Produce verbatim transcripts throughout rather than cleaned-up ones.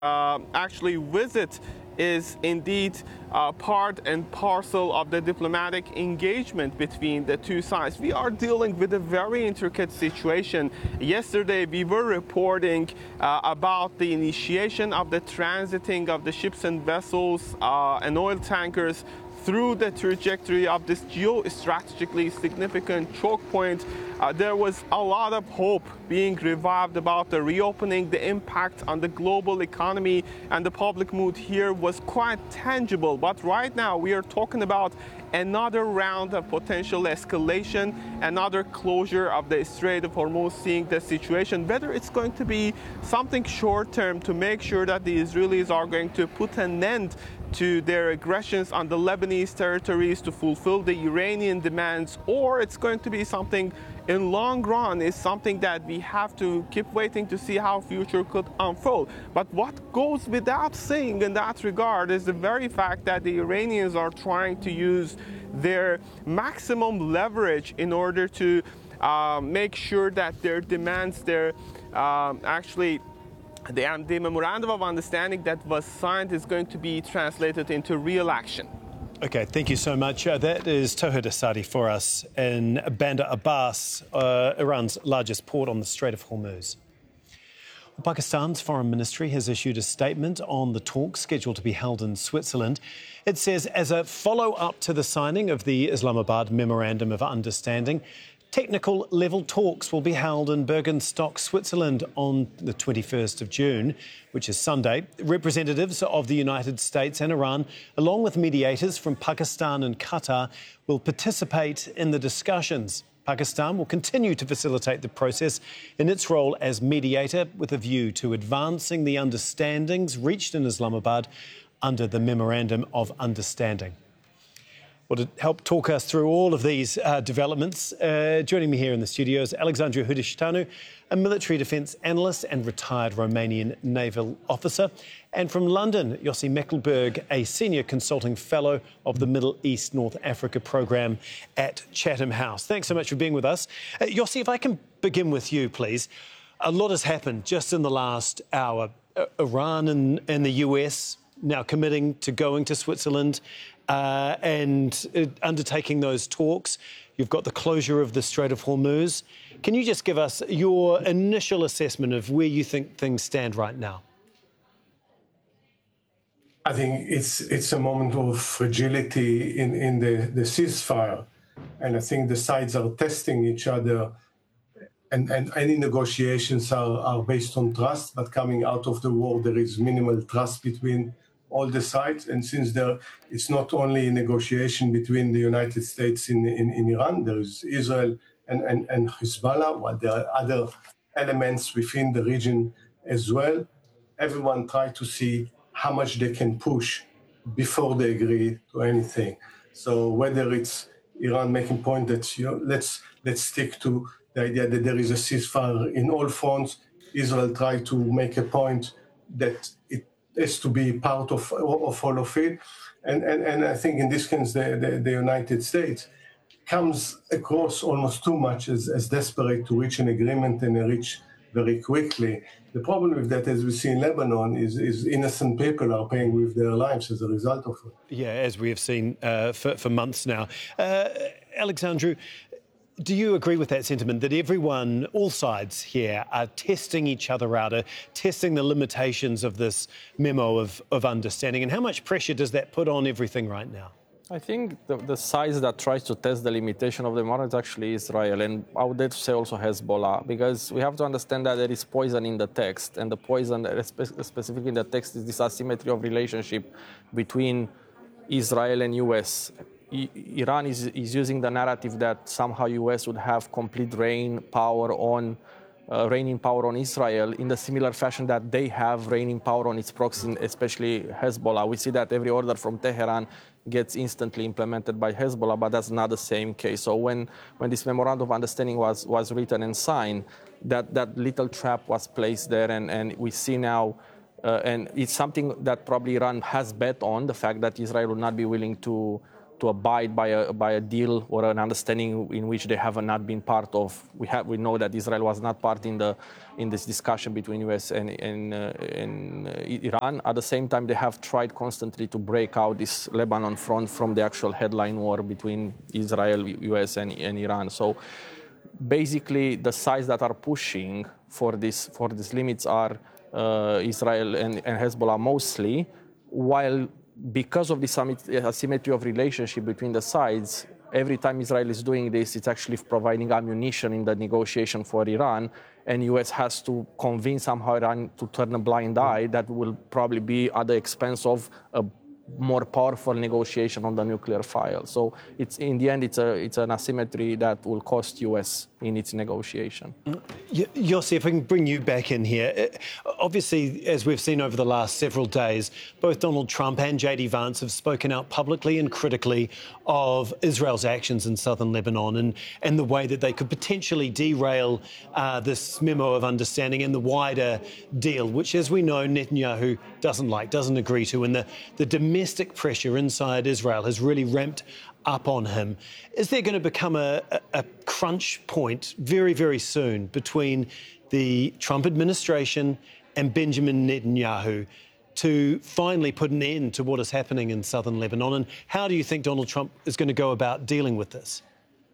uh, actually visit is indeed uh, part and parcel of the diplomatic engagement between the two sides. We are dealing with a very intricate situation. Yesterday, we were reporting uh, about the initiation of the transiting of the ships and vessels uh, and oil tankers through the trajectory of this geostrategically significant choke point. Uh, there was a lot of hope being revived about the reopening, the impact on the global economy, and the public mood here was quite tangible. But right now we are talking about another round of potential escalation, another closure of the Strait of Hormuz, seeing the situation, whether it's going to be something short-term to make sure that the Israelis are going to put an end to their aggressions on the Lebanese territories to fulfill the Iranian demands, or it's going to be something in long run, is something that we have to keep waiting to see how future could unfold. But what goes without saying in that regard is the very fact that the Iranians are trying to use their maximum leverage in order to uh, make sure that their demands, their um, actually The, the memorandum of understanding that was signed is going to be translated into real action. OK, thank you so much. Uh, that is Tawhid Asadi for us in Bandar Abbas, uh, Iran's largest port on the Strait of Hormuz. Pakistan's foreign ministry has issued a statement on the talks scheduled to be held in Switzerland. It says, as a follow-up to the signing of the Islamabad Memorandum of Understanding, technical level talks will be held in Bergenstock, Switzerland on the twenty-first of June, which is Sunday. Representatives of the United States and Iran, along with mediators from Pakistan and Qatar, will participate in the discussions. Pakistan will continue to facilitate the process in its role as mediator with a view to advancing the understandings reached in Islamabad under the Memorandum of Understanding. Well, to help talk us through all of these uh, developments, uh, joining me here in the studio is Alexandru Hudishitanu, a military defence analyst and retired Romanian naval officer. And from London, Yossi Mecklenburg, a senior consulting fellow of the Middle East North Africa programme at Chatham House. Thanks so much for being with us. Uh, Yossi, if I can begin with you, please. A lot has happened just in the last hour. Uh, Iran and, and the U S now committing to going to Switzerland uh, and uh, undertaking those talks. You've got the closure of the Strait of Hormuz. Can you just give us your initial assessment of where you think things stand right now? I think it's it's a moment of fragility in, in the, the ceasefire. And I think the sides are testing each other. And, and any negotiations are, are based on trust, but coming out of the war, there is minimal trust between all the sides. And since there, it's not only a negotiation between the United States in, in, in Iran, there is Israel and, and, and Hezbollah, but there are other elements within the region as well. Everyone tries to see how much they can push before they agree to anything. So whether it's Iran making point that, you know, let's let's stick to the idea that there is a ceasefire in all fronts, Israel try to make a point that it has to be part of, of all of it. And, and, and I think in this case, the, the, the United States comes across almost too much as, as desperate to reach an agreement and reach very quickly. The problem with that, as we see in Lebanon, is, is innocent people are paying with their lives as a result of it. Yeah, as we have seen uh, for, for months now. Uh, Alexandru, do you agree with that sentiment that everyone, all sides here, are testing each other out, are testing the limitations of this memo of, of understanding? And how much pressure does that put on everything right now? I think the, the sides that tries to test the limitation of the model is actually Israel, and I would dare to say also Hezbollah, because we have to understand that there is poison in the text, and the poison, specifically in the text, is this asymmetry of relationship between Israel and U S. I, Iran is, is using the narrative that somehow U S would have complete reign power on Uh, reigning power on Israel in the similar fashion that they have reigning power on its proxy, especially Hezbollah. We see that every order from Tehran gets instantly implemented by Hezbollah, but that's not the same case. So when, when this memorandum of understanding was, was written and signed, that, that little trap was placed there, and, and we see now, uh, and it's something that probably Iran has bet on, the fact that Israel would not be willing to to abide by a by a deal or an understanding in which they have not been part of. We have we know that Israel was not part in the in this discussion between U S and and, uh, and uh, Iran. At the same time, they have tried constantly to break out this Lebanon front from the actual headline war between Israel, U S, and, and Iran. So basically, the sides that are pushing for this for these limits are uh, Israel and, and Hezbollah mostly, while because of this asymmetry of relationship between the sides, every time Israel is doing this, it's actually providing ammunition in the negotiation for Iran, and U S has to convince somehow Iran to turn a blind eye. That will probably be at the expense of a more powerful negotiation on the nuclear file. So it's in the end, it's a it's an asymmetry that will cost U S in its negotiation. Yossi, if I can bring you back in here. Obviously, as we've seen over the last several days, both Donald Trump and J D Vance have spoken out publicly and critically of Israel's actions in southern Lebanon and, and the way that they could potentially derail uh, this memo of understanding and the wider deal, which, as we know, Netanyahu doesn't like, doesn't agree to. And the, the domestic pressure inside Israel has really ramped up on him. Is there going to become a, a, a crunch point very, very soon between the Trump administration and Benjamin Netanyahu to finally put an end to what is happening in southern Lebanon? And how do you think Donald Trump is going to go about dealing with this?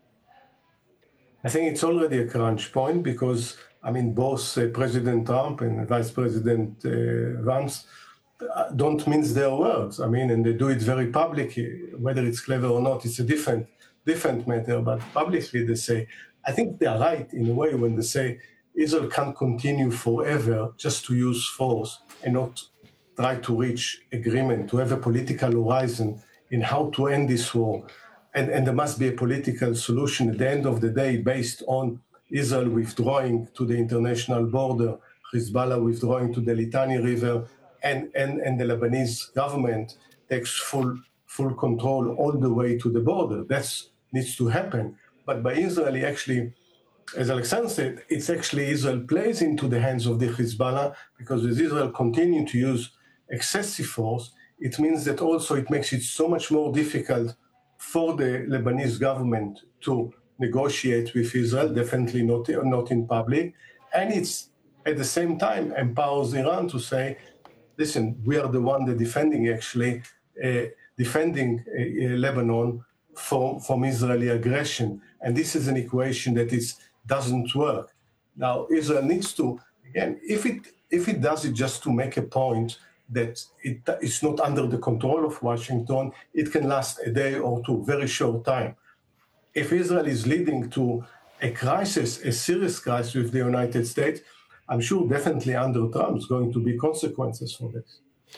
I think it's already a crunch point because, I mean, both uh, President Trump and Vice President uh, Vance don't mince their words. I mean, and they do it very publicly. Whether it's clever or not, it's a different different matter. But publicly they say, I think they are right in a way when they say Israel can't continue forever just to use force and not try to reach agreement, to have a political horizon in how to end this war. And, and there must be a political solution at the end of the day based on Israel withdrawing to the international border, Hezbollah withdrawing to the Litani River, And, and, and the Lebanese government takes full full control all the way to the border. That needs to happen. But by Israel, actually, as Alexander said, it's actually Israel plays into the hands of the Hezbollah because as Israel continues to use excessive force, it means that also it makes it so much more difficult for the Lebanese government to negotiate with Israel, definitely not, not in public. And it's at the same time empowers Iran to say, listen, we are the one that defending actually, uh, defending uh, Lebanon from, from Israeli aggression. And this is an equation that is, doesn't work. Now, Israel needs to, again, if it, if it does it just to make a point that it, it's not under the control of Washington, it can last a day or two, very short time. If Israel is leading to a crisis, a serious crisis with the United States, I'm sure definitely under Trump is going to be consequences for this.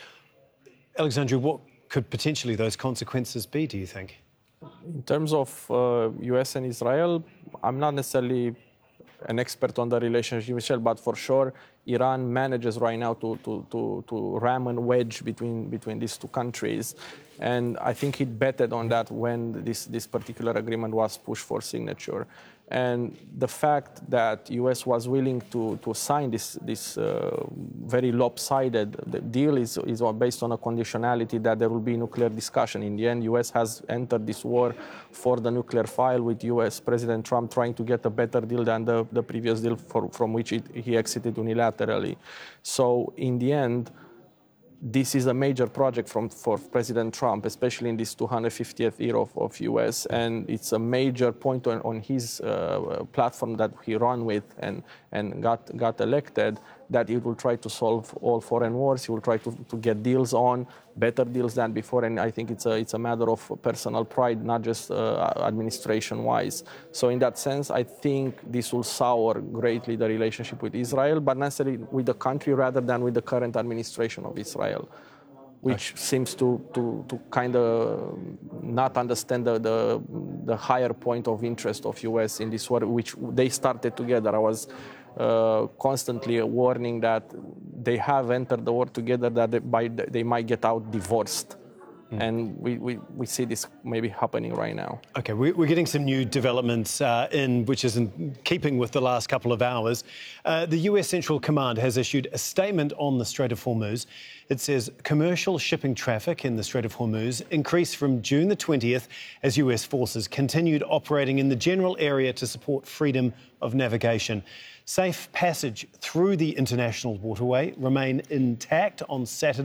Alexandru, what could potentially those consequences be, do you think? In terms of uh, U S and Israel, I'm not necessarily an expert on the relationship, Michel, but for sure, Iran manages right now to, to, to, to ram a wedge between, between these two countries. And I think it betted on that when this, this particular agreement was pushed for signature. And the fact that U S was willing to, to sign this, this uh, very lopsided deal is, is based on a conditionality that there will be nuclear discussion. In the end, U S has entered this war for the nuclear file with U S President Trump trying to get a better deal than the, the previous deal for, from which it, he exited unilaterally. So in the end, this is a major project from, for President Trump, especially in this two hundred fiftieth year of, of U S, and it's a major point on, on his uh, platform that he ran with and, and got, got elected, that he will try to solve all foreign wars. He will try to, to get deals on, better deals than before, and I think it's a, it's a matter of personal pride, not just uh, administration-wise. So in that sense, I think this will sour greatly the relationship with Israel, but not necessarily with the country rather than with the current administration of Israel, which okay. seems to, to, to kind of not understand the, the, the higher point of interest of U S in this war, which they started together. I was uh, constantly warning that they have entered the war together, that they, by, they might get out divorced. Mm. And we, we, we see this maybe happening right now. OK, we're getting some new developments uh, in, which is in keeping with the last couple of hours. Uh, the U S Central Command has issued a statement on the Strait of Hormuz. It says commercial shipping traffic in the Strait of Hormuz increased from June the twentieth as U S forces continued operating in the general area to support freedom of navigation. Safe passage through the international waterway remained intact on Saturday.